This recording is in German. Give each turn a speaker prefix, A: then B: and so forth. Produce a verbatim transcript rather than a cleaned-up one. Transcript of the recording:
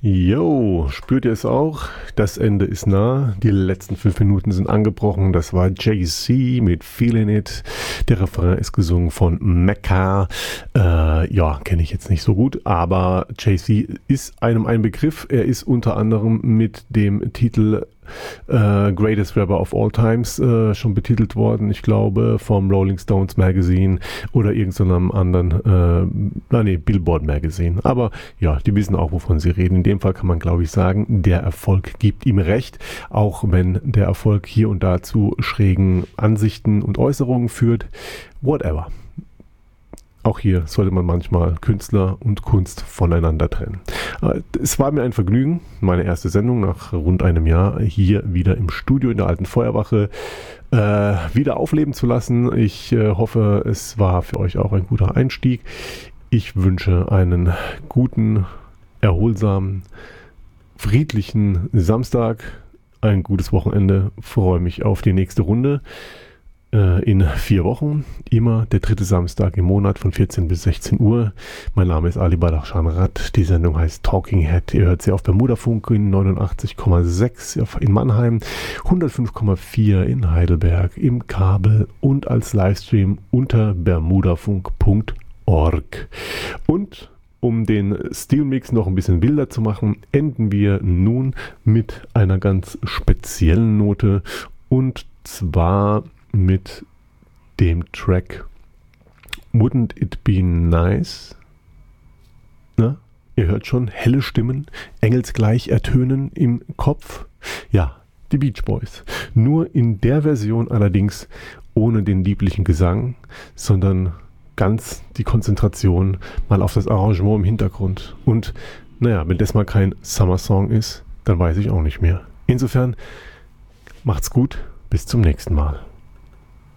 A: Yo, spürt ihr es auch? Das Ende ist nah. Die letzten fünf Minuten sind angebrochen. Das war Jay-Z mit Feelin' It. Der Refrain ist gesungen von Mecca. Äh, ja, kenne ich jetzt nicht so gut, aber Jay-Z ist einem ein Begriff. Er ist unter anderem mit dem Titel äh, Greatest Rapper of All Times äh, schon betitelt worden. Ich glaube vom Rolling Stones Magazine oder irgendeinem anderen, äh, na nee, Billboard Magazine. Aber ja, die wissen auch, wovon sie reden. In dem Fall kann man, glaube ich, sagen, der Erfolg gibt ihm recht, auch wenn der Erfolg hier und da zu schrägen Ansichten und Äußerungen führt. Whatever. Auch hier sollte man manchmal Künstler und Kunst voneinander trennen. Es war mir ein Vergnügen, meine erste Sendung nach rund einem Jahr hier wieder im Studio in der Alten Feuerwache äh, wieder aufleben zu lassen. Ich äh, hoffe, es war für euch auch ein guter Einstieg. Ich wünsche einen guten, erholsamen, friedlichen Samstag, ein gutes Wochenende. Freue mich auf die nächste Runde in vier Wochen, immer der dritte Samstag im Monat von vierzehn bis sechzehn Uhr. Mein Name ist Ali Badachshan Rat. Die Sendung heißt Talking Head. Ihr hört sie auf Bermudafunk in neunundachtzig Komma sechs in Mannheim, hundertfünf Komma vier in Heidelberg, im Kabel und als Livestream unter bermudafunk punkt org. Und um den Stilmix noch ein bisschen wilder zu machen, enden wir nun mit einer ganz speziellen Note, und zwar mit dem Track Wouldn't It Be Nice? Na, ihr hört schon, helle Stimmen, engelsgleich ertönen im Kopf. Ja, die Beach Boys. Nur in der Version allerdings ohne den lieblichen Gesang, sondern ganz die Konzentration mal auf das Arrangement im Hintergrund. Und naja, wenn das mal kein Summer Song ist, dann weiß ich auch nicht mehr. Insofern, macht's gut, bis zum nächsten Mal.